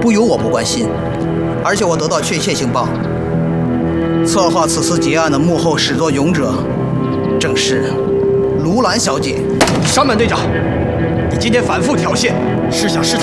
不由我不关心。而且我得到确切情报，策划此次劫案的幕后始作俑者，正是卢兰小姐。 山本队长，你今天反复挑衅，是想试探